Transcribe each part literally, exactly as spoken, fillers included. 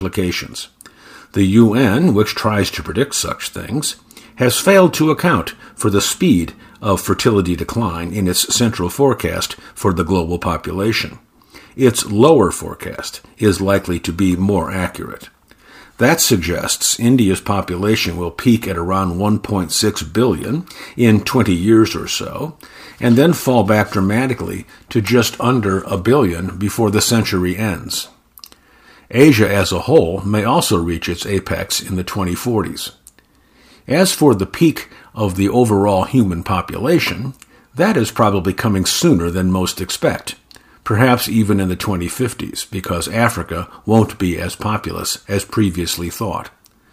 implications. The U N, which tries to predict such things, has failed to account for the speed of fertility decline in its central forecast for the global population. Its lower forecast is likely to be more accurate. That suggests India's population will peak at around one point six billion in twenty years or so, and then fall back dramatically to just under a billion before the century ends. Asia as a whole may also reach its apex in the twenty forties. As for the peak of the overall human population, that is probably coming sooner than most expect, perhaps even in the twenty fifties, because Africa won't be as populous as previously thought.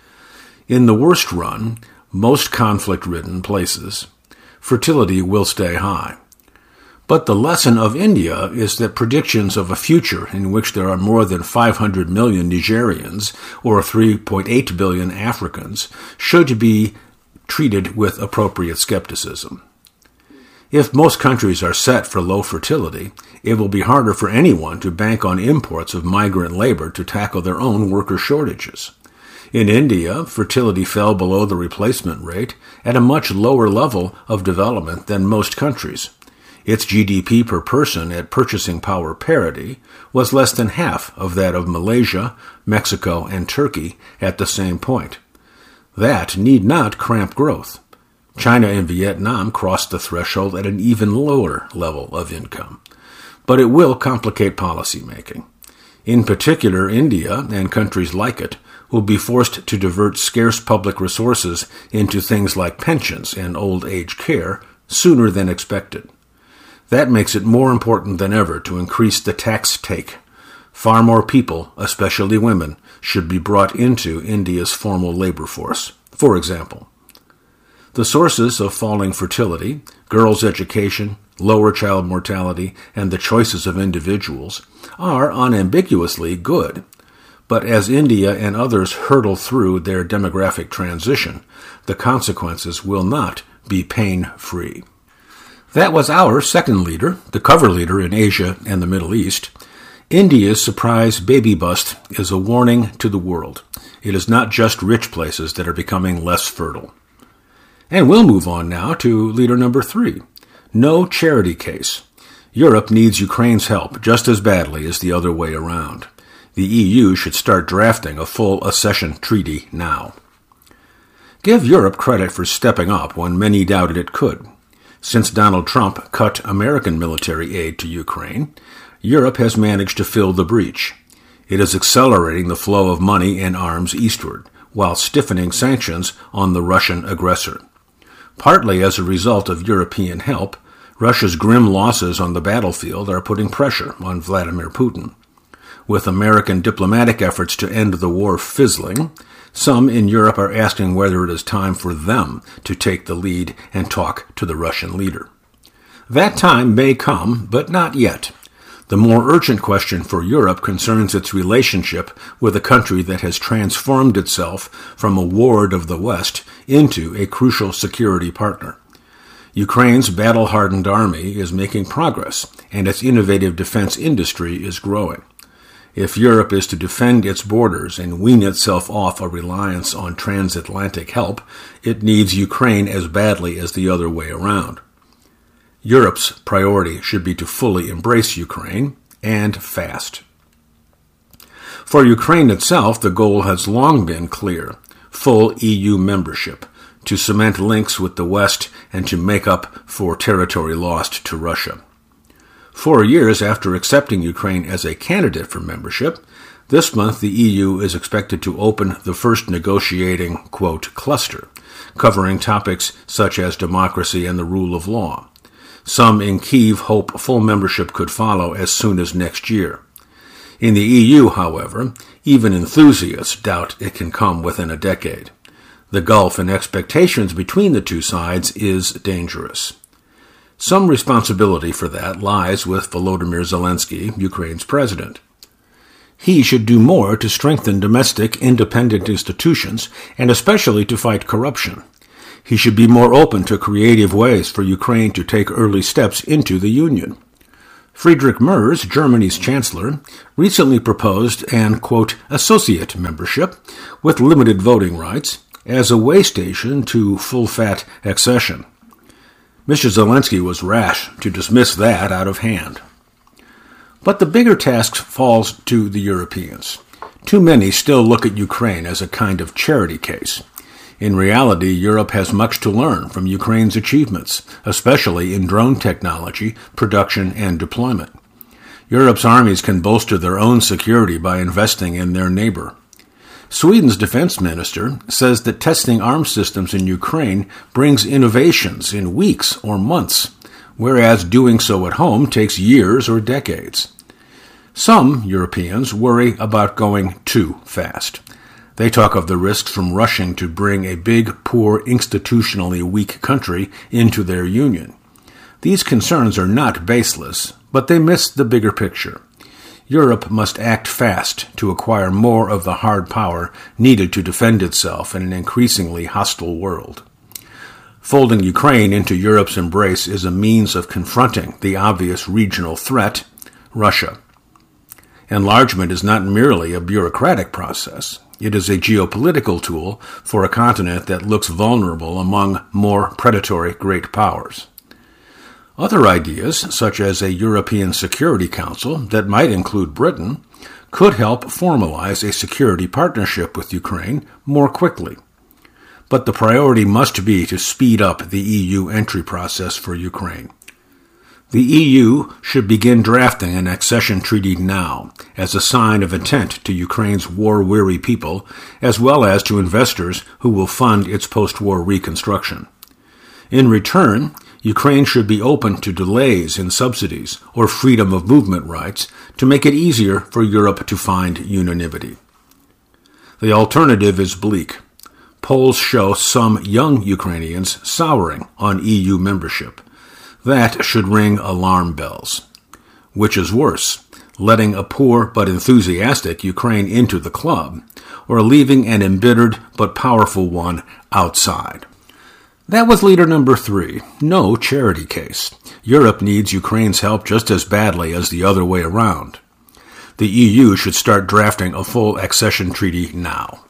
In the worst run, most conflict-ridden places, fertility will stay high. But the lesson of India is that predictions of a future in which there are more than five hundred million Nigerians or three point eight billion Africans should be treated with appropriate skepticism. If most countries are set for low fertility, it will be harder for anyone to bank on imports of migrant labor to tackle their own worker shortages. In India, fertility fell below the replacement rate at a much lower level of development than most countries. Its G D P per person at purchasing power parity was less than half of that of Malaysia, Mexico, and Turkey at the same point. That need not cramp growth. China and Vietnam crossed the threshold at an even lower level of income. But it will complicate policymaking. In particular, India and countries like it will be forced to divert scarce public resources into things like pensions and old age care sooner than expected. That makes it more important than ever to increase the tax take. Far more people, especially women, should be brought into India's formal labor force. For example, the sources of falling fertility, girls' education, lower child mortality, and the choices of individuals are unambiguously good. But as India and others hurtle through their demographic transition, the consequences will not be pain-free. That was our second leader, the cover leader in Asia and the Middle East. India's surprise baby bust is a warning to the world. It is not just rich places that are becoming less fertile. And we'll move on now to leader number three. No charity case. Europe needs Ukraine's help just as badly as the other way around. The E U should start drafting a full accession treaty now. Give Europe credit for stepping up when many doubted it could. Since Donald Trump cut American military aid to Ukraine, Europe has managed to fill the breach. It is accelerating the flow of money and arms eastward, while stiffening sanctions on the Russian aggressor. Partly as a result of European help, Russia's grim losses on the battlefield are putting pressure on Vladimir Putin. With American diplomatic efforts to end the war fizzling, some in Europe are asking whether it is time for them to take the lead and talk to the Russian leader. That time may come, but not yet. The more urgent question for Europe concerns its relationship with a country that has transformed itself from a ward of the West into a crucial security partner. Ukraine's battle-hardened army is making progress, and its innovative defense industry is growing. If Europe is to defend its borders and wean itself off a reliance on transatlantic help, it needs Ukraine as badly as the other way around. Europe's priority should be to fully embrace Ukraine, and fast. For Ukraine itself, the goal has long been clear: full E U membership, to cement links with the West and to make up for territory lost to Russia. Four years after accepting Ukraine as a candidate for membership, this month the E U is expected to open the first negotiating, quote, cluster, covering topics such as democracy and the rule of law. Some in Kyiv hope full membership could follow as soon as next year. In the E U, however, even enthusiasts doubt it can come within a decade. The gulf in expectations between the two sides is dangerous. Some responsibility for that lies with Volodymyr Zelensky, Ukraine's president. He should do more to strengthen domestic independent institutions and especially to fight corruption. He should be more open to creative ways for Ukraine to take early steps into the Union. Friedrich Merz, Germany's chancellor, recently proposed an, quote, associate membership with limited voting rights as a way station to full-fat accession. Mister Zelensky was rash to dismiss that out of hand. But the bigger task falls to the Europeans. Too many still look at Ukraine as a kind of charity case. In reality, Europe has much to learn from Ukraine's achievements, especially in drone technology, production, and deployment. Europe's armies can bolster their own security by investing in their neighbor. Sweden's defense minister says that testing arms systems in Ukraine brings innovations in weeks or months, whereas doing so at home takes years or decades. Some Europeans worry about going too fast. They talk of the risks from rushing to bring a big, poor, institutionally weak country into their union. These concerns are not baseless, but they miss the bigger picture. Europe must act fast to acquire more of the hard power needed to defend itself in an increasingly hostile world. Folding Ukraine into Europe's embrace is a means of confronting the obvious regional threat, Russia. Enlargement is not merely a bureaucratic process. It is a geopolitical tool for a continent that looks vulnerable among more predatory great powers. Other ideas, such as a European Security Council that might include Britain, could help formalize a security partnership with Ukraine more quickly. But the priority must be to speed up the E U entry process for Ukraine. The E U should begin drafting an accession treaty now, as a sign of intent to Ukraine's war-weary people, as well as to investors who will fund its post-war reconstruction. In return, Ukraine should be open to delays in subsidies or freedom of movement rights to make it easier for Europe to find unanimity. The alternative is bleak. Polls show some young Ukrainians souring on E U membership. That should ring alarm bells. Which is worse, letting a poor but enthusiastic Ukraine into the club, or leaving an embittered but powerful one outside? That was leader number three. No charity case. Europe needs Ukraine's help just as badly as the other way around. The E U should start drafting a full accession treaty now.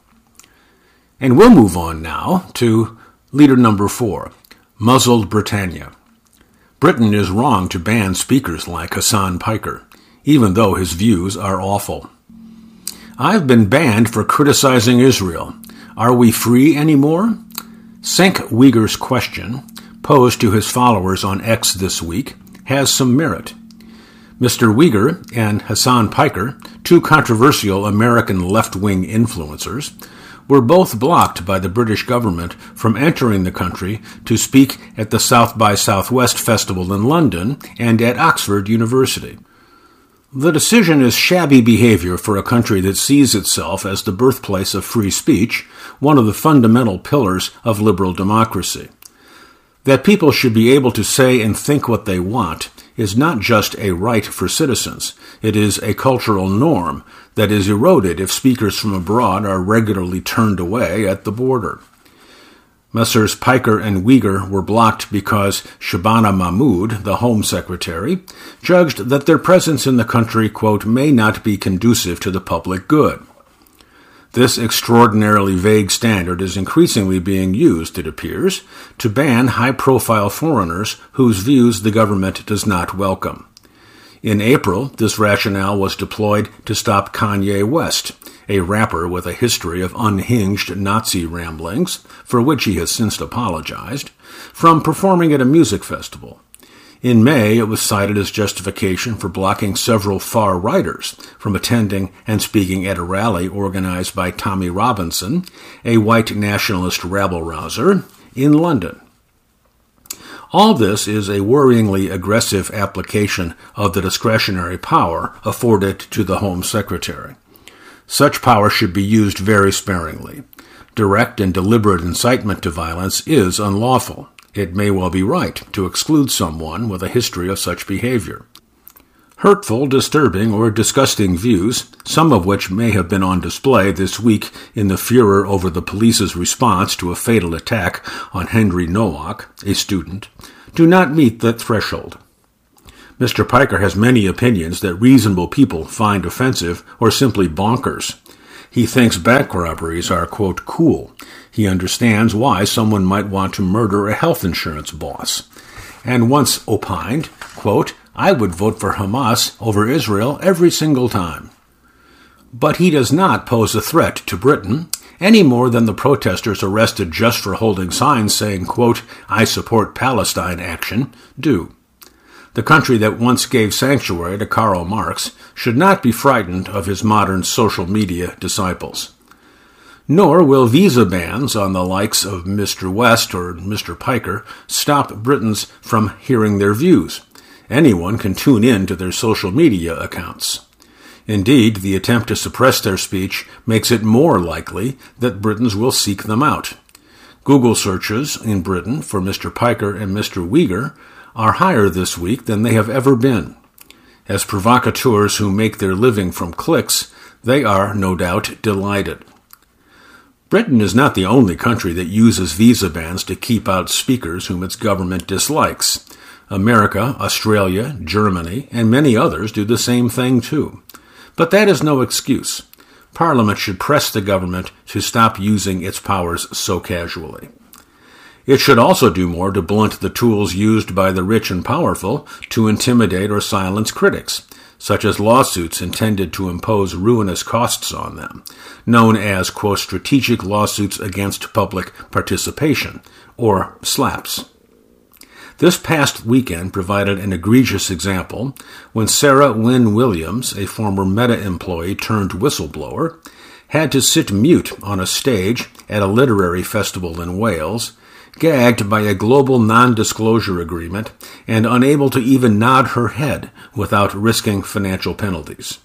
And we'll move on now to leader number four, muzzled Britannia. Britain is wrong to ban speakers like Hassan Piker, even though his views are awful. I've been banned for criticizing Israel. Are we free anymore? Cenk Uyghur's question, posed to his followers on X this week, has some merit. Mister Uyghur and Hassan Piker, two controversial American left-wing influencers, were both blocked by the British government from entering the country to speak at the South by Southwest Festival in London and at Oxford University. The decision is shabby behavior for a country that sees itself as the birthplace of free speech, one of the fundamental pillars of liberal democracy. That people should be able to say and think what they want is not just a right for citizens. It is a cultural norm that is eroded if speakers from abroad are regularly turned away at the border. Messrs. Piker and Uyghur were blocked because Shabana Mahmood, the Home Secretary, judged that their presence in the country, quote, may not be conducive to the public good. This extraordinarily vague standard is increasingly being used, it appears, to ban high-profile foreigners whose views the government does not welcome. In April, this rationale was deployed to stop Kanye West, a rapper with a history of unhinged Nazi ramblings, for which he has since apologized, from performing at a music festival. In May, it was cited as justification for blocking several far-righters from attending and speaking at a rally organized by Tommy Robinson, a white nationalist rabble-rouser, in London. All this is a worryingly aggressive application of the discretionary power afforded to the Home Secretary. Such power should be used very sparingly. Direct and deliberate incitement to violence is unlawful. It may well be right to exclude someone with a history of such behavior. Hurtful, disturbing, or disgusting views, some of which may have been on display this week in the furor over the police's response to a fatal attack on Henry Nowak, a student, do not meet that threshold. Mister Piker has many opinions that reasonable people find offensive or simply bonkers. He thinks bank robberies are, quote, cool. He understands why someone might want to murder a health insurance boss. And once opined, quote, I would vote for Hamas over Israel every single time. But he does not pose a threat to Britain, any more than the protesters arrested just for holding signs saying, quote, I support Palestine action, do. The country that once gave sanctuary to Karl Marx should not be frightened of his modern social media disciples. Nor will visa bans on the likes of Mister West or Mister Piker stop Britons from hearing their views. Anyone can tune in to their social media accounts. Indeed, the attempt to suppress their speech makes it more likely that Britons will seek them out. Google searches in Britain for Mister Piker and Mister Uyghur are higher this week than they have ever been. As provocateurs who make their living from clicks, they are, no doubt, delighted. Britain is not the only country that uses visa bans to keep out speakers whom its government dislikes. America, Australia, Germany, and many others do the same thing too. But that is no excuse. Parliament should press the government to stop using its powers so casually. It should also do more to blunt the tools used by the rich and powerful to intimidate or silence critics, such as lawsuits intended to impose ruinous costs on them, known as, quote, strategic lawsuits against public participation, or SLAPPs. This past weekend provided an egregious example when Sarah Wynne Williams, a former Meta employee turned whistleblower, had to sit mute on a stage at a literary festival in Wales, gagged by a global non-disclosure agreement and unable to even nod her head without risking financial penalties.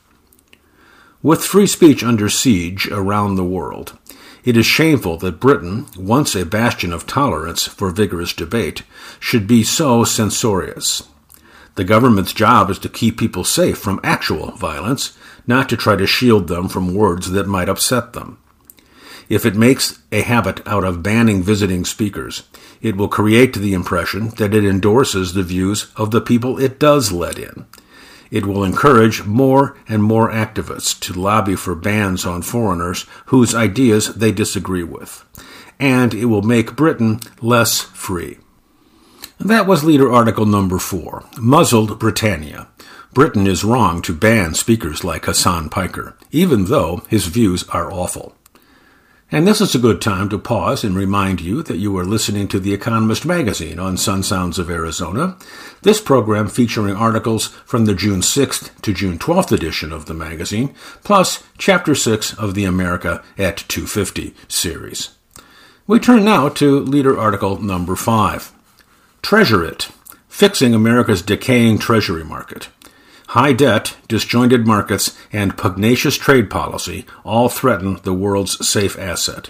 With free speech under siege around the world, it is shameful that Britain, once a bastion of tolerance for vigorous debate, should be so censorious. The government's job is to keep people safe from actual violence, not to try to shield them from words that might upset them. If it makes a habit out of banning visiting speakers, it will create the impression that it endorses the views of the people it does let in. It will encourage more and more activists to lobby for bans on foreigners whose ideas they disagree with. And it will make Britain less free. That was leader article number four, Muzzled Britannia. Britain is wrong to ban speakers like Hasan Piker, even though his views are awful. And this is a good time to pause and remind you that you are listening to The Economist magazine on Sun Sounds of Arizona. This program featuring articles from the June sixth to June twelfth edition of the magazine, plus Chapter six of the America at two fifty series. We turn now to leader article number five. Treasure It, Fixing America's Decaying Treasury Market. High debt, disjointed markets, and pugnacious trade policy all threaten the world's safe asset.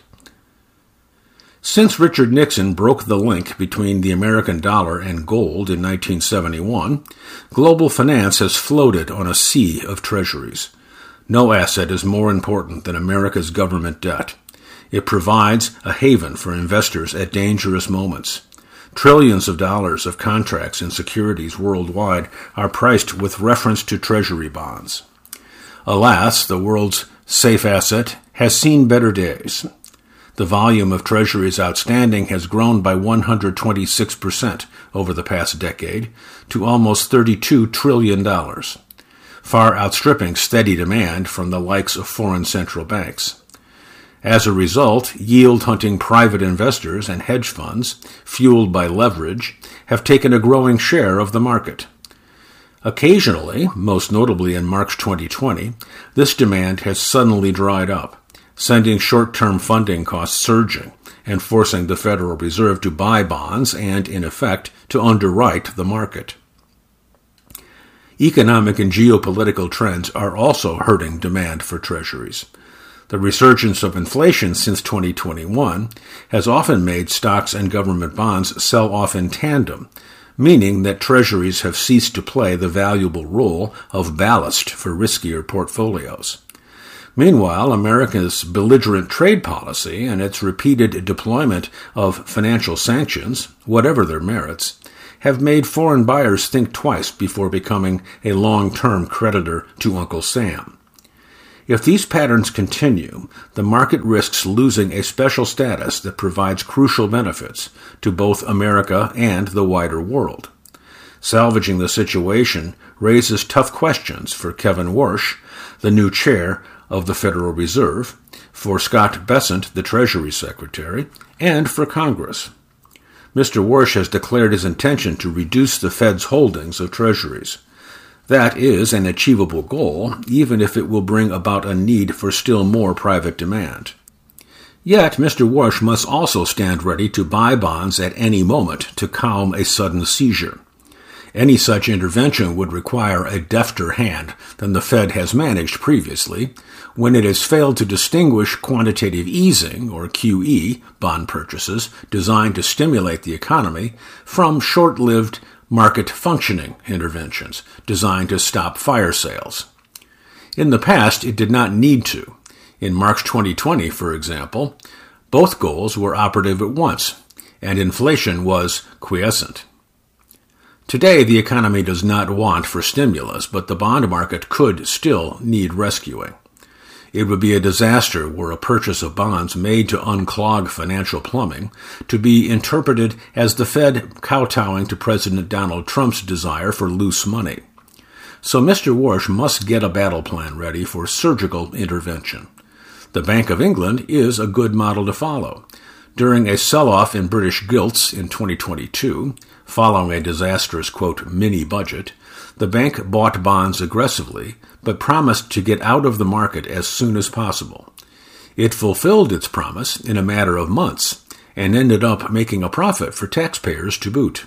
Since Richard Nixon broke the link between the American dollar and gold in nineteen seventy-one, global finance has floated on a sea of treasuries. No asset is more important than America's government debt. It provides a haven for investors at dangerous moments. Trillions of dollars of contracts and securities worldwide are priced with reference to treasury bonds. Alas, the world's safe asset has seen better days. The volume of treasuries outstanding has grown by one hundred twenty-six percent over the past decade to almost thirty-two trillion dollars, far outstripping steady demand from the likes of foreign central banks. As a result, yield-hunting private investors and hedge funds, fueled by leverage, have taken a growing share of the market. Occasionally, most notably in March twenty twenty, this demand has suddenly dried up, sending short-term funding costs surging and forcing the Federal Reserve to buy bonds and, in effect, to underwrite the market. Economic and geopolitical trends are also hurting demand for treasuries. The resurgence of inflation since twenty twenty-one has often made stocks and government bonds sell off in tandem, meaning that treasuries have ceased to play the valuable role of ballast for riskier portfolios. Meanwhile, America's belligerent trade policy and its repeated deployment of financial sanctions, whatever their merits, have made foreign buyers think twice before becoming a long-term creditor to Uncle Sam. If these patterns continue, the market risks losing a special status that provides crucial benefits to both America and the wider world. Salvaging the situation raises tough questions for Kevin Warsh, the new chair of the Federal Reserve, for Scott Bessent, the Treasury Secretary, and for Congress. Mister Warsh has declared his intention to reduce the Fed's holdings of treasuries. That is an achievable goal, even if it will bring about a need for still more private demand. Yet Mister Warsh must also stand ready to buy bonds at any moment to calm a sudden seizure. Any such intervention would require a defter hand than the Fed has managed previously, when it has failed to distinguish quantitative easing, or Q E, bond purchases designed to stimulate the economy from short-lived market functioning interventions designed to stop fire sales. In the past, it did not need to. In March twenty twenty, for example, both goals were operative at once, and inflation was quiescent. Today, the economy does not want for stimulus, but the bond market could still need rescuing. It would be a disaster were a purchase of bonds made to unclog financial plumbing to be interpreted as the Fed kowtowing to President Donald Trump's desire for loose money. So Mister Warsh must get a battle plan ready for surgical intervention. The Bank of England is a good model to follow. During a sell-off in British gilts in twenty twenty-two, following a disastrous, quote, mini-budget, the bank bought bonds aggressively, but promised to get out of the market as soon as possible. It fulfilled its promise in a matter of months, and ended up making a profit for taxpayers to boot.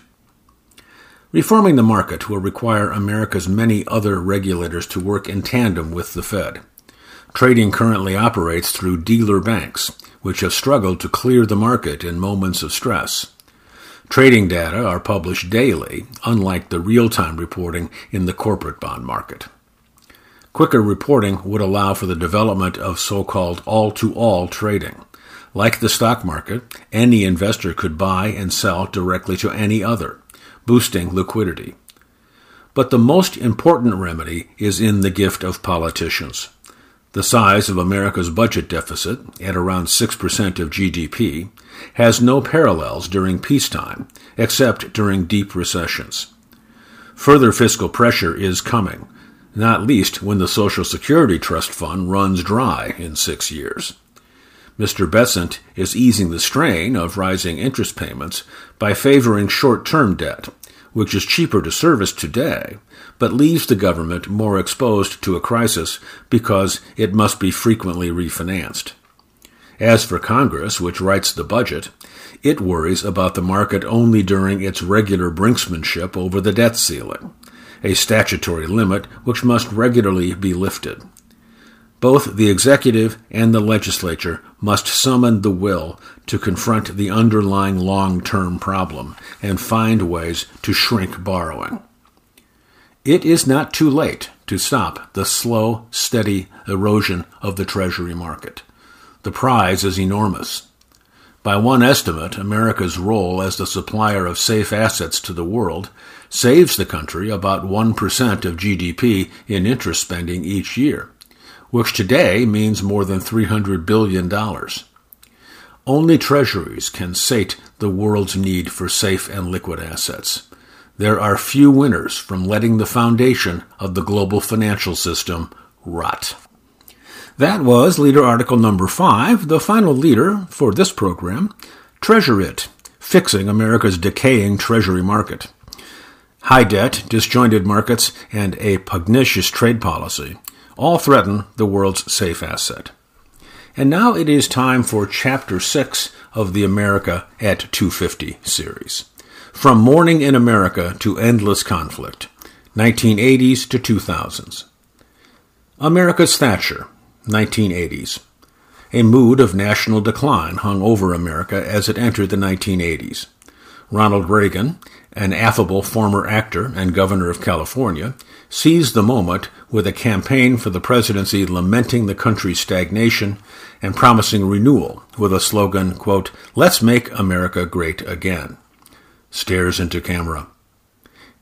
Reforming the market will require America's many other regulators to work in tandem with the Fed. Trading currently operates through dealer banks, which have struggled to clear the market in moments of stress. Trading data are published daily, unlike the real-time reporting in the corporate bond market. Quicker reporting would allow for the development of so-called all-to-all trading. Like the stock market, any investor could buy and sell directly to any other, boosting liquidity. But the most important remedy is in the gift of politicians. The size of America's budget deficit, at around six percent of G D P, has no parallels during peacetime, except during deep recessions. Further fiscal pressure is coming, not least when the Social Security Trust Fund runs dry in six years. Mister Bessent is easing the strain of rising interest payments by favoring short-term debt, which is cheaper to service today, but leaves the government more exposed to a crisis because it must be frequently refinanced. As for Congress, which writes the budget, it worries about the market only during its regular brinksmanship over the debt ceiling, a statutory limit which must regularly be lifted. Both the executive and the legislature must summon the will to confront the underlying long-term problem and find ways to shrink borrowing. It is not too late to stop the slow, steady erosion of the Treasury market. The prize is enormous. By one estimate, America's role as the supplier of safe assets to the world saves the country about one percent of G D P in interest spending each year, which today means more than three hundred billion dollars. Only treasuries can sate the world's need for safe and liquid assets. There are few winners from letting the foundation of the global financial system rot. That was Leader Article Number five, the final leader for this program, Treasure It, Fixing America's Decaying Treasury Market. High debt, disjointed markets, and a pugnacious trade policy all threaten the world's safe asset. And now it is time for Chapter six of the America at two fifty series. From Morning in America to Endless Conflict, nineteen eighties to two thousands. America's Thatcher, nineteen eighties. A mood of national decline hung over America as it entered the nineteen eighties. Ronald Reagan, an affable former actor and governor of California, seized the moment with a campaign for the presidency lamenting the country's stagnation and promising renewal with a slogan, quote, "Let's make America great again." Stares into camera.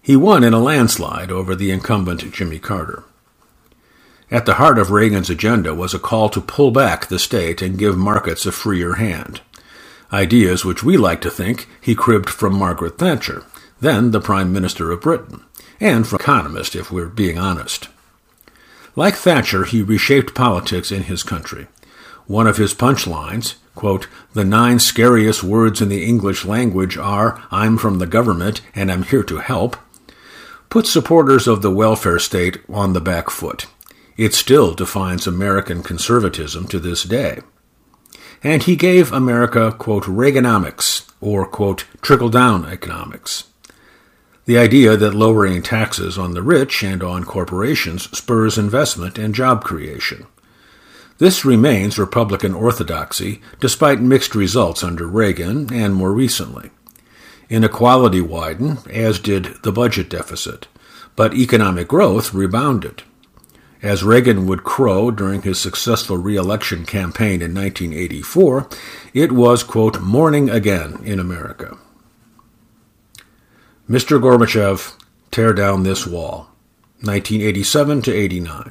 He won in a landslide over the incumbent Jimmy Carter. At the heart of Reagan's agenda was a call to pull back the state and give markets a freer hand, ideas which we like to think he cribbed from Margaret Thatcher, then the Prime Minister of Britain, and from economists, if we're being honest. Like Thatcher, he reshaped politics in his country. One of his punchlines, quote, "The nine scariest words in the English language are, 'I'm from the government and I'm here to help,' put supporters of the welfare state on the back foot. It still defines American conservatism to this day. And he gave America, quote, Reaganomics, or, quote, trickle-down economics. The idea that lowering taxes on the rich and on corporations spurs investment and job creation. This remains Republican orthodoxy, despite mixed results under Reagan and more recently. Inequality widened, as did the budget deficit, but economic growth rebounded. As Reagan would crow during his successful re-election campaign in nineteen eighty-four, it was, quote, morning again in America. Mister Gorbachev, tear down this wall, nineteen eighty-seven to eighty-nine.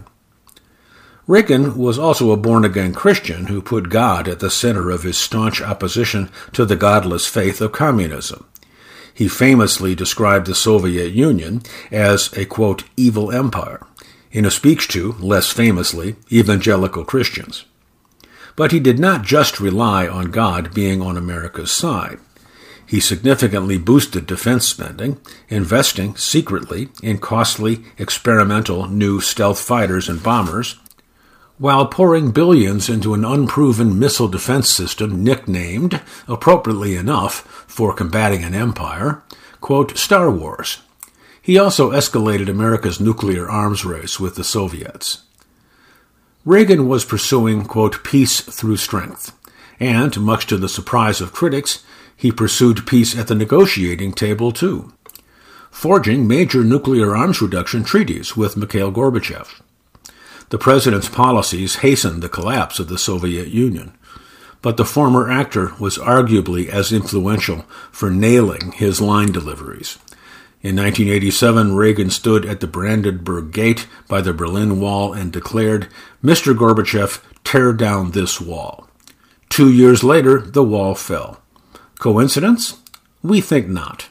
Reagan was also a born-again Christian who put God at the center of his staunch opposition to the godless faith of communism. He famously described the Soviet Union as a, quote, evil empire, in a speech to, less famously, evangelical Christians. But he did not just rely on God being on America's side. He significantly boosted defense spending, investing secretly in costly, experimental new stealth fighters and bombers, while pouring billions into an unproven missile defense system nicknamed, appropriately enough for combating an empire, quote, Star Wars. He also escalated America's nuclear arms race with the Soviets. Reagan was pursuing, quote, peace through strength, and, much to the surprise of critics, he pursued peace at the negotiating table too, forging major nuclear arms reduction treaties with Mikhail Gorbachev. The president's policies hastened the collapse of the Soviet Union, but the former actor was arguably as influential for nailing his line deliveries. In nineteen eighty-seven, Reagan stood at the Brandenburg Gate by the Berlin Wall and declared, Mister Gorbachev, tear down this wall. Two years later, the wall fell. Coincidence? We think not.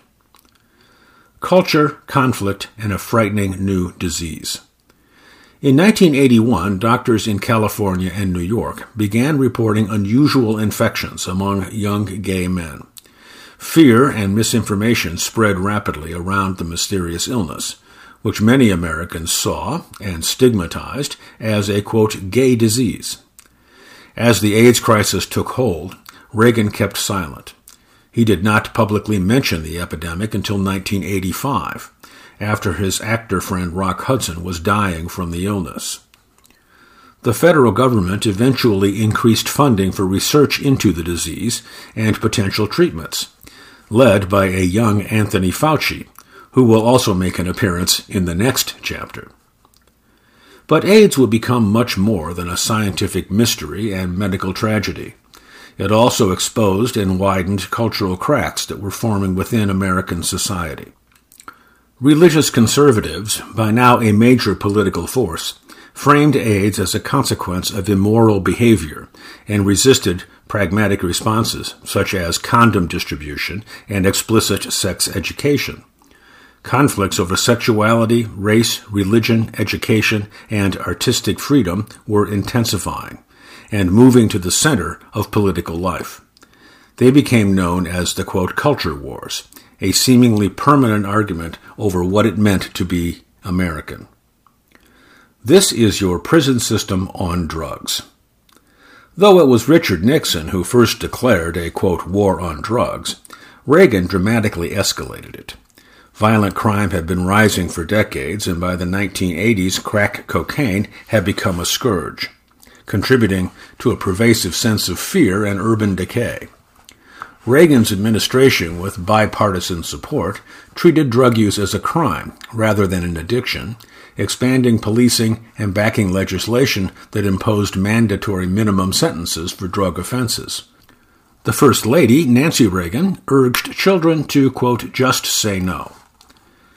Culture, conflict, and a frightening new disease. In nineteen eighty-one, doctors in California and New York began reporting unusual infections among young gay men. Fear and misinformation spread rapidly around the mysterious illness, which many Americans saw and stigmatized as a, quote, gay disease. As the AIDS crisis took hold, Reagan kept silent. He did not publicly mention the epidemic until nineteen eighty-five, after his actor friend Rock Hudson was dying from the illness. The federal government eventually increased funding for research into the disease and potential treatments, led by a young Anthony Fauci, who will also make an appearance in the next chapter. But AIDS would become much more than a scientific mystery and medical tragedy. It also exposed and widened cultural cracks that were forming within American society. Religious conservatives, by now a major political force, framed AIDS as a consequence of immoral behavior and resisted pragmatic responses such as condom distribution and explicit sex education. Conflicts over sexuality, race, religion, education, and artistic freedom were intensifying and moving to the center of political life. They became known as the, quote, culture wars, a seemingly permanent argument over what it meant to be American. This is your prison system on drugs. Though it was Richard Nixon who first declared a, quote, war on drugs, Reagan dramatically escalated it. Violent crime had been rising for decades, and by the nineteen eighties, crack cocaine had become a scourge, contributing to a pervasive sense of fear and urban decay. Reagan's administration, with bipartisan support, treated drug use as a crime rather than an addiction, expanding policing and backing legislation that imposed mandatory minimum sentences for drug offenses. The First Lady, Nancy Reagan, urged children to, quote, just say no.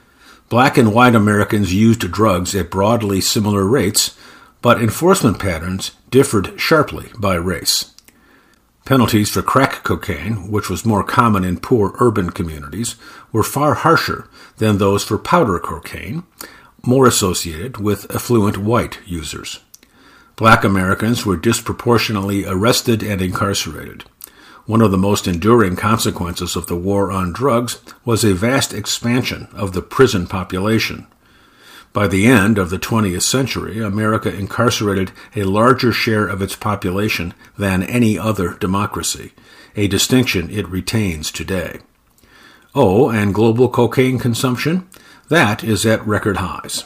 Black and white Americans used drugs at broadly similar rates, but enforcement patterns differed sharply by race. Penalties for crack cocaine, which was more common in poor urban communities, were far harsher than those for powder cocaine, more associated with affluent white users. Black Americans were disproportionately arrested and incarcerated. One of the most enduring consequences of the war on drugs was a vast expansion of the prison population. By the end of the twentieth century, America incarcerated a larger share of its population than any other democracy, a distinction it retains today. Oh, and global cocaine consumption? That is at record highs.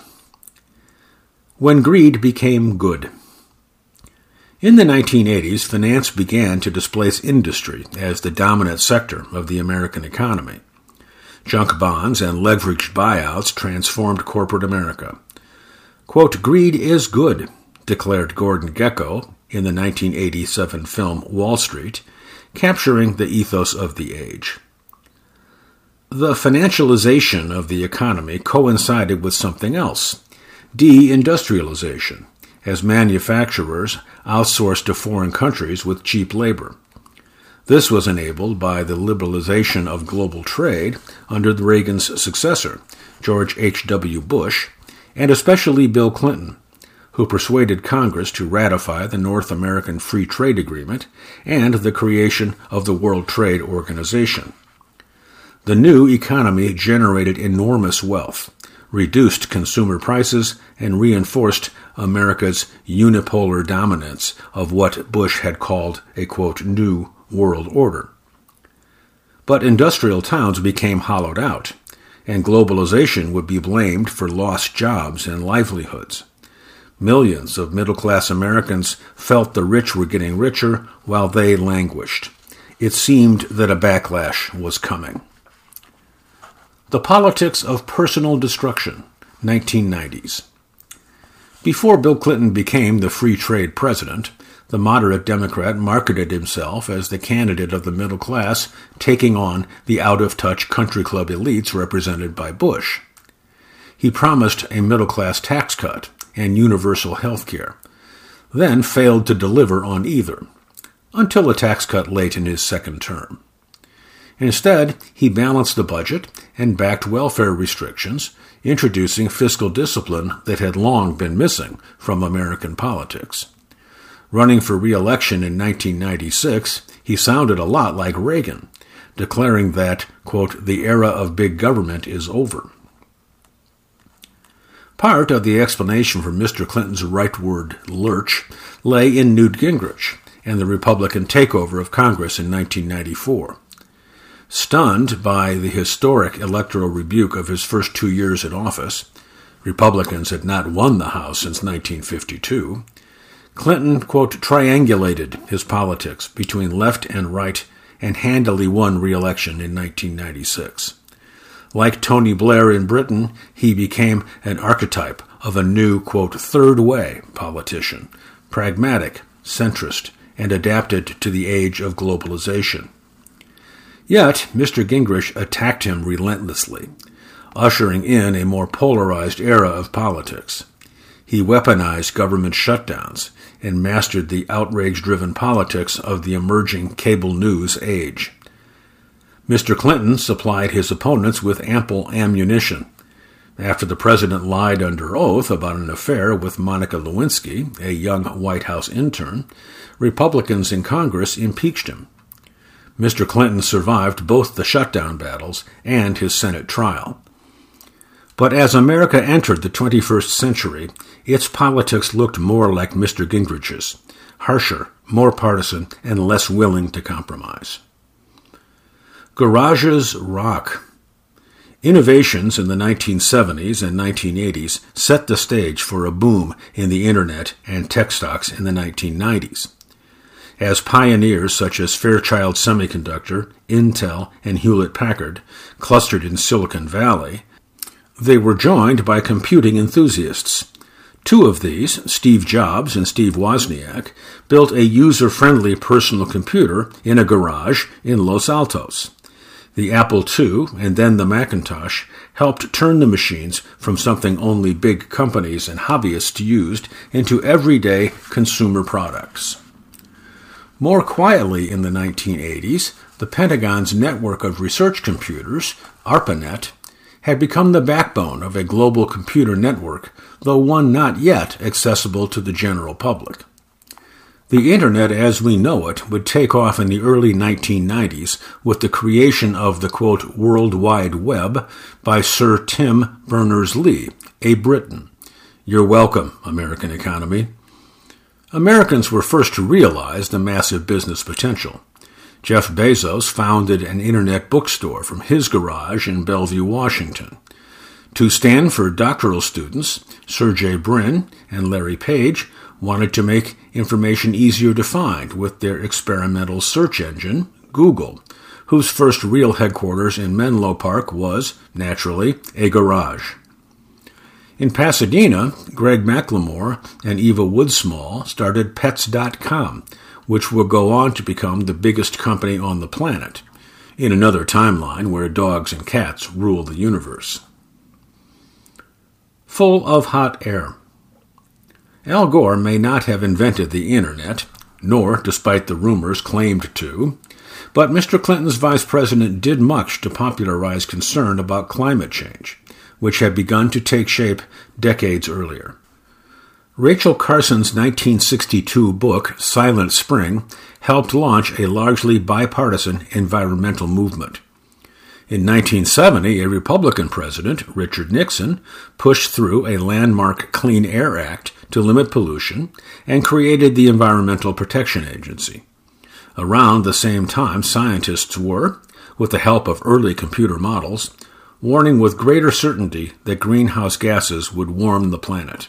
When greed became good. In the nineteen eighties, finance began to displace industry as the dominant sector of the American economy. Junk bonds and leveraged buyouts transformed corporate America. Quote, "Greed is good," declared Gordon Gekko in the nineteen eighty-seven film Wall Street, capturing the ethos of the age. The financialization of the economy coincided with something else, deindustrialization, as manufacturers outsourced to foreign countries with cheap labor. This was enabled by the liberalization of global trade under Reagan's successor, George H W Bush, and especially Bill Clinton, who persuaded Congress to ratify the North American Free Trade Agreement and the creation of the World Trade Organization. The new economy generated enormous wealth, reduced consumer prices, and reinforced America's unipolar dominance of what Bush had called a, quote, new world order. But industrial towns became hollowed out, and globalization would be blamed for lost jobs and livelihoods. Millions of middle-class Americans felt the rich were getting richer while they languished. It seemed that a backlash was coming. The Politics of Personal Destruction, nineteen nineties. Before Bill Clinton became the free trade president, the moderate Democrat marketed himself as the candidate of the middle class, taking on the out-of-touch country club elites represented by Bush. He promised a middle-class tax cut and universal health care, then failed to deliver on either, until a tax cut late in his second term. Instead, he balanced the budget and backed welfare restrictions, introducing fiscal discipline that had long been missing from American politics. Running for re-election in nineteen ninety-six, he sounded a lot like Reagan, declaring that, quote, the era of big government is over. Part of the explanation for Mister Clinton's rightward lurch lay in Newt Gingrich and the Republican takeover of Congress in nineteen ninety-four. Stunned by the historic electoral rebuke of his first two years in office, Republicans had not won the House since nineteen fifty-two, Clinton, quote, triangulated his politics between left and right and handily won re-election in nineteen ninety-six. Like Tony Blair in Britain, he became an archetype of a new, quote, third way politician, pragmatic, centrist, and adapted to the age of globalization. Yet, Mister Gingrich attacked him relentlessly, ushering in a more polarized era of politics. He weaponized government shutdowns and mastered the outrage-driven politics of the emerging cable news age. Mister Clinton supplied his opponents with ample ammunition. After the president lied under oath about an affair with Monica Lewinsky, a young White House intern, Republicans in Congress impeached him. Mister Clinton survived both the shutdown battles and his Senate trial. But as America entered the twenty-first century, its politics looked more like Mister Gingrich's, harsher, more partisan, and less willing to compromise. Garages rock. Innovations in the nineteen seventies and nineteen eighties set the stage for a boom in the Internet and tech stocks in the nineteen nineties. As pioneers such as Fairchild Semiconductor, Intel, and Hewlett-Packard clustered in Silicon Valley, they were joined by computing enthusiasts. Two of these, Steve Jobs and Steve Wozniak, built a user-friendly personal computer in a garage in Los Altos. The Apple two and then the Macintosh helped turn the machines from something only big companies and hobbyists used into everyday consumer products. More quietly in the nineteen eighties, the Pentagon's network of research computers, ARPANET, had become the backbone of a global computer network, though one not yet accessible to the general public. The Internet as we know it would take off in the early nineteen nineties with the creation of the, quote, World Wide Web by Sir Tim Berners-Lee, a Briton. You're welcome, American economy. Americans were first to realize the massive business potential. Jeff Bezos founded an Internet bookstore from his garage in Bellevue, Washington. Two Stanford doctoral students, Sergey Brin and Larry Page, wanted to make information easier to find with their experimental search engine, Google, whose first real headquarters in Menlo Park was, naturally, a garage. In Pasadena, Greg McLemore and Eva Woodsmall started Pets dot com, which will go on to become the biggest company on the planet, in another timeline where dogs and cats rule the universe. Full of hot air. Al Gore may not have invented the Internet, nor, despite the rumors, claimed to, but Mister Clinton's vice president did much to popularize concern about climate change, which had begun to take shape decades earlier. Rachel Carson's nineteen sixty-two book, Silent Spring, helped launch a largely bipartisan environmental movement. In nineteen seventy, a Republican president, Richard Nixon, pushed through a landmark Clean Air Act to limit pollution and created the Environmental Protection Agency. Around the same time, scientists were, with the help of early computer models, warning with greater certainty that greenhouse gases would warm the planet.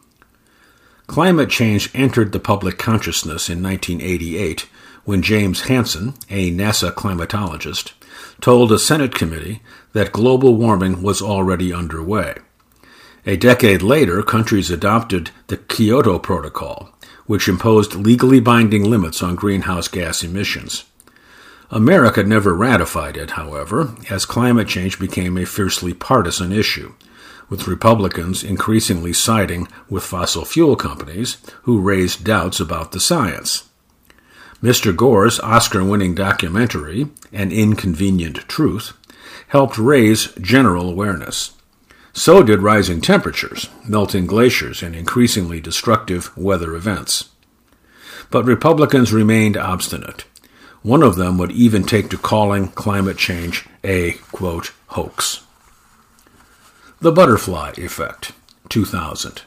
Climate change entered the public consciousness in nineteen eighty-eight when James Hansen, a NASA climatologist, told a Senate committee that global warming was already underway. A decade later, countries adopted the Kyoto Protocol, which imposed legally binding limits on greenhouse gas emissions. America never ratified it, however, as climate change became a fiercely partisan issue, with Republicans increasingly siding with fossil fuel companies who raised doubts about the science. Mister Gore's Oscar-winning documentary, An Inconvenient Truth, helped raise general awareness. So did rising temperatures, melting glaciers, and increasingly destructive weather events. But Republicans remained obstinate. One of them would even take to calling climate change a, quote, hoax. The Butterfly Effect, two thousand.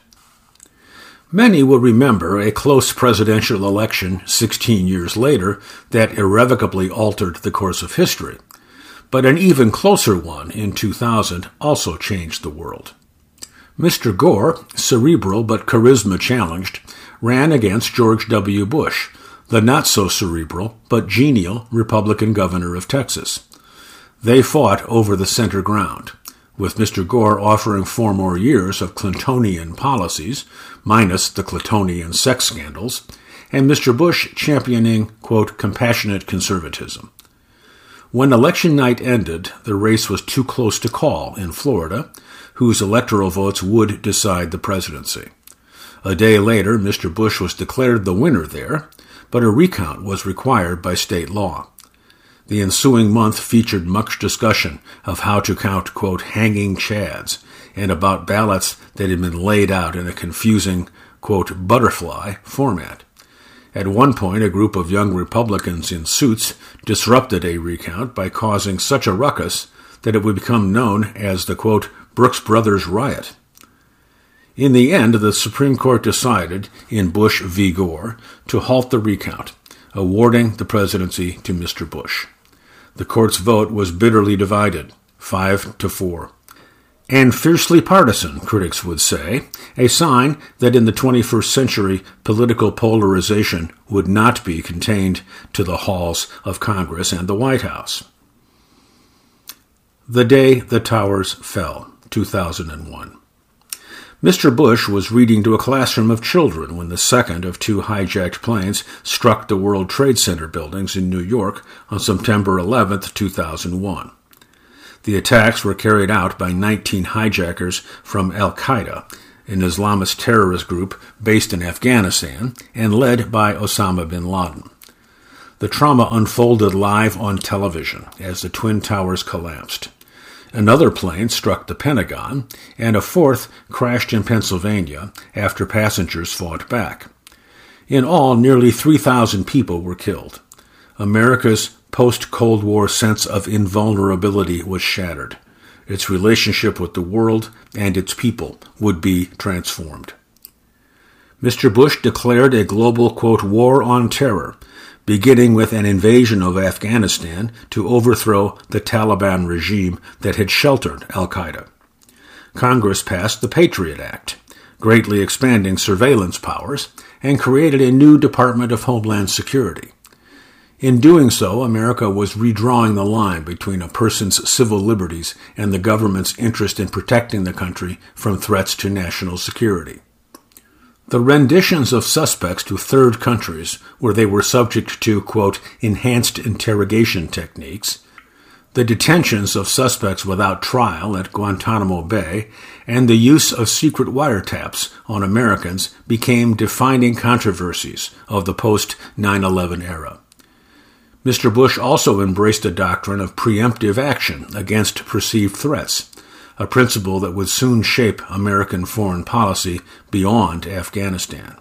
Many will remember a close presidential election sixteen years later that irrevocably altered the course of history. But an even closer one in two thousand also changed the world. Mister Gore, cerebral but charisma-challenged, ran against George W. Bush, the not-so-cerebral but genial Republican governor of Texas. They fought over the center ground, with Mister Gore offering four more years of Clintonian policies, minus the Clintonian sex scandals, and Mister Bush championing, quote, compassionate conservatism. When election night ended, the race was too close to call in Florida, whose electoral votes would decide the presidency. A day later, Mister Bush was declared the winner there, but a recount was required by state law. The ensuing month featured much discussion of how to count, quote, hanging chads, and about ballots that had been laid out in a confusing, quote, butterfly format. At one point, a group of young Republicans in suits disrupted a recount by causing such a ruckus that it would become known as the, quote, Brooks Brothers riot. In the end, the Supreme Court decided, in Bush v. Gore, to halt the recount, awarding the presidency to Mister Bush. The court's vote was bitterly divided, five to four. And fiercely partisan, critics would say, a sign that in the twenty-first century political polarization would not be contained to the halls of Congress and the White House. The Day the Towers Fell, two thousand one. Mister Bush was reading to a classroom of children when the second of two hijacked planes struck the World Trade Center buildings in New York on September eleventh, two thousand one. The attacks were carried out by nineteen hijackers from Al-Qaeda, an Islamist terrorist group based in Afghanistan and led by Osama bin Laden. The trauma unfolded live on television as the Twin Towers collapsed. Another plane struck the Pentagon, and a fourth crashed in Pennsylvania after passengers fought back. In all, nearly three thousand people were killed. America's post-Cold War sense of invulnerability was shattered. Its relationship with the world and its people would be transformed. Mister Bush declared a global, quote, war on terror, beginning with an invasion of Afghanistan to overthrow the Taliban regime that had sheltered al-Qaeda. Congress passed the Patriot Act, greatly expanding surveillance powers, and created a new Department of Homeland Security. In doing so, America was redrawing the line between a person's civil liberties and the government's interest in protecting the country from threats to national security. The renditions of suspects to third countries, where they were subject to, quote, enhanced interrogation techniques, the detentions of suspects without trial at Guantanamo Bay, and the use of secret wiretaps on Americans became defining controversies of the post nine eleven era. Mister Bush also embraced the doctrine of preemptive action against perceived threats, a principle that would soon shape American foreign policy beyond Afghanistan.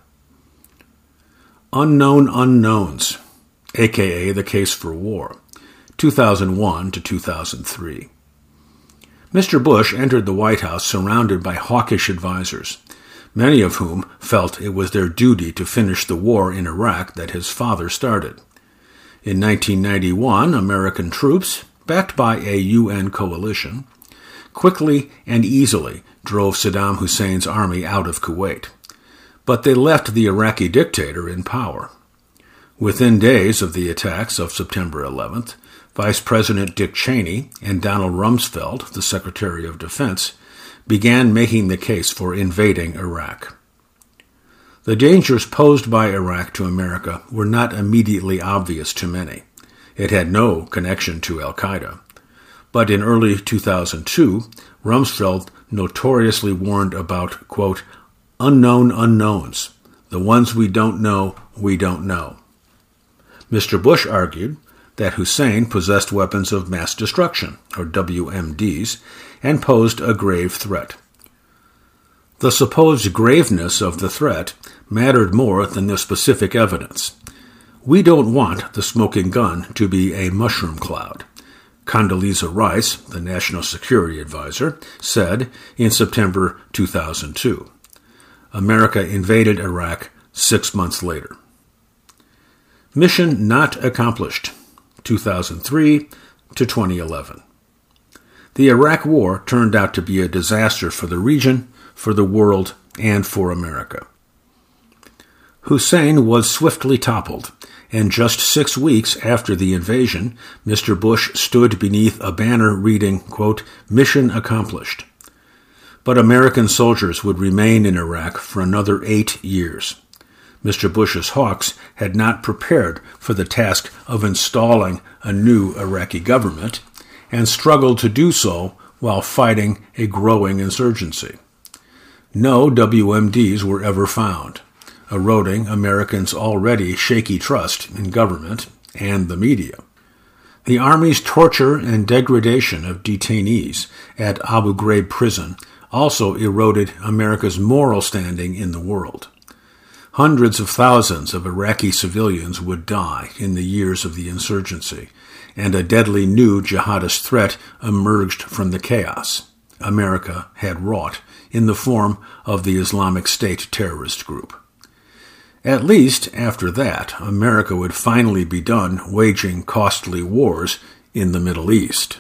Unknown Unknowns, aka The Case for War, two thousand one to two thousand three. Mister Bush entered the White House surrounded by hawkish advisers, many of whom felt it was their duty to finish the war in Iraq that his father started. In nineteen ninety-one, American troops, backed by a U N coalition, quickly and easily drove Saddam Hussein's army out of Kuwait, but they left the Iraqi dictator in power. Within days of the attacks of September eleventh, Vice President Dick Cheney and Donald Rumsfeld, the Secretary of Defense, began making the case for invading Iraq. The dangers posed by Iraq to America were not immediately obvious to many. It had no connection to al-Qaeda. But in early two thousand two, Rumsfeld notoriously warned about, quote, unknown unknowns, the ones we don't know, we don't know. Mister Bush argued that Hussein possessed weapons of mass destruction, or W M Ds, and posed a grave threat. The supposed graveness of the threat mattered more than the specific evidence. We don't want the smoking gun to be a mushroom cloud, Condoleezza Rice, the National Security Advisor, said in September two thousand two. America invaded Iraq six months later. Mission not accomplished, two thousand three to twenty eleven. The Iraq War turned out to be a disaster for the region, for the world, and for America. Hussein was swiftly toppled, and just six weeks after the invasion, Mister Bush stood beneath a banner reading, quote, mission accomplished. But American soldiers would remain in Iraq for another eight years. Mister Bush's hawks had not prepared for the task of installing a new Iraqi government, and struggled to do so while fighting a growing insurgency. No W M Ds were ever found, eroding Americans' already shaky trust in government and the media. The Army's torture and degradation of detainees at Abu Ghraib prison also eroded America's moral standing in the world. Hundreds of thousands of Iraqi civilians would die in the years of the insurgency, and a deadly new jihadist threat emerged from the chaos America had wrought in the form of the Islamic State terrorist group. At least, after that, America would finally be done waging costly wars in the Middle East.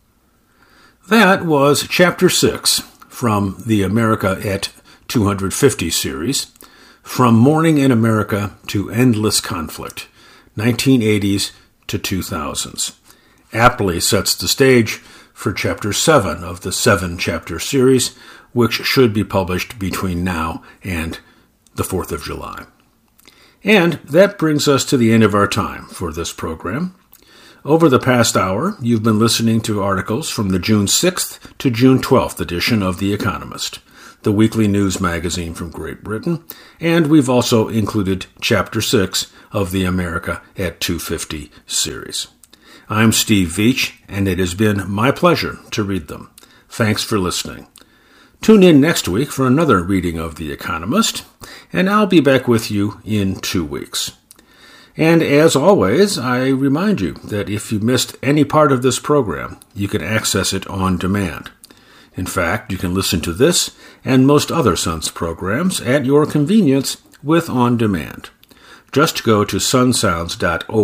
That was Chapter six from the America at two hundred fifty series, From Morning in America to Endless Conflict, nineteen eighties to two thousands. Aptly sets the stage for Chapter seven of the seven-chapter series, which should be published between now and the fourth of July. And that brings us to the end of our time for this program. Over the past hour, you've been listening to articles from the June sixth to June twelfth edition of The Economist, the weekly news magazine from Great Britain, and we've also included Chapter six of the America at two fifty series. I'm Steve Veach, and it has been my pleasure to read them. Thanks for listening. Tune in next week for another reading of The Economist, and I'll be back with you in two weeks. And as always, I remind you that if you missed any part of this program, you can access it on demand. In fact, you can listen to this and most other Suns programs at your convenience with On Demand. Just go to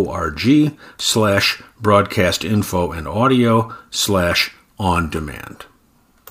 sunsounds.org slash broadcast info and audio slash on demand.